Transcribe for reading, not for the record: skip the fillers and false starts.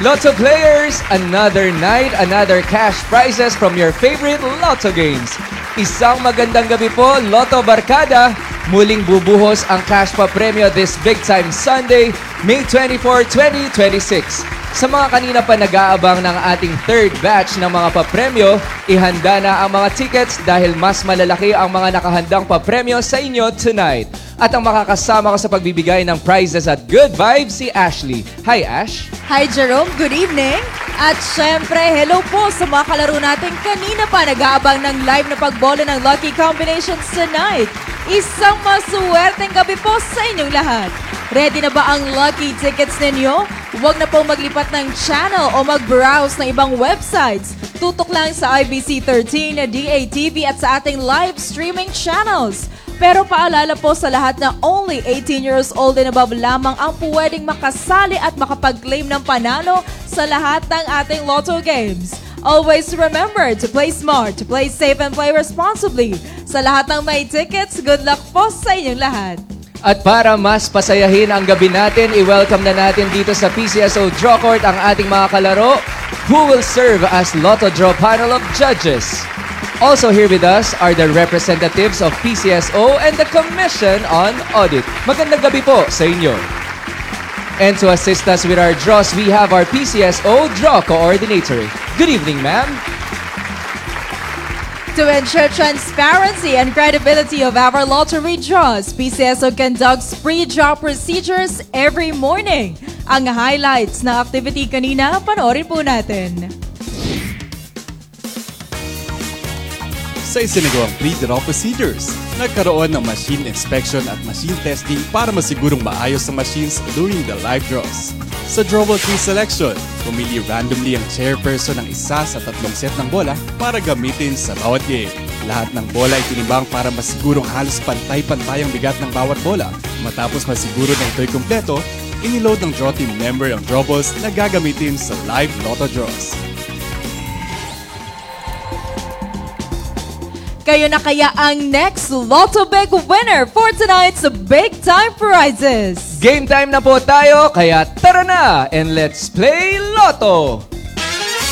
Lotto players, another night, another cash prizes from your favorite Lotto games. Isang magandang gabi po, Lotto Barkada. Muling bubuhos ang cash pa premyo this big time Sunday, May 24, 2026. Sa mga kanina pa nag-aabang ng ating third batch ng mga papremyo, ihanda na ang mga tickets dahil mas malalaki ang mga nakahandang papremyo sa inyo tonight. At ang makakasama ko sa pagbibigay ng prizes at good vibes si Ashley. Hi, Ash! Hi, Jerome. Good evening. At syempre, hello po sa mga kalaro natin kanina pa nag-aabang ng live na pagbola ng Lucky Combinations tonight. Isang masuwerteng gabi po sa inyong lahat. Ready na ba ang lucky tickets ninyo? Huwag na pong maglipat ng channel o mag-browse ng ibang websites. Tutok lang sa IBC 13, DATV at sa ating live streaming channels. Pero paalala po sa lahat na only 18 years old and above lamang ang pwedeng makasali at makapag-claim ng panalo sa lahat ng ating Lotto games. Always remember to play smart, to play safe and play responsibly. Sa lahat ng may tickets, good luck po sa inyong lahat. At para mas pasayahin ang gabi natin, i-welcome na natin dito sa PCSO Draw Court ang ating mga kalaro who will serve as Lotto Draw Panel of Judges. Also here with us are the representatives of PCSO and the Commission on Audit. Magandang gabi po sa inyo. And to assist us with our draws, we have our PCSO Draw Coordinator. Good evening, ma'am. To ensure transparency and credibility of our lottery draws, PCSO conducts pre-draw procedures every morning. Ang highlights na activity kanina, panoorin po natin. Sa isinagawang pre-draw procedures, nagkaroon ng machine inspection at machine testing para masigurong maayos ang machines during the live draws. Sa drawable tree selection, pumili randomly ang chairperson ng isa sa 3 set ng bola para gamitin sa bawat game. Lahat ng bola ay tinimbang para masigurong halos pantay-pantay ang bigat ng bawat bola. Matapos masiguro na ito'y kumpleto, iniload ng draw team member ang draw balls na gagamitin sa live lotto draws. Kayo na kaya ang next Lotto Big winner for tonight's Big Time Prizes? Game time na po tayo, kaya tara na and let's play Lotto!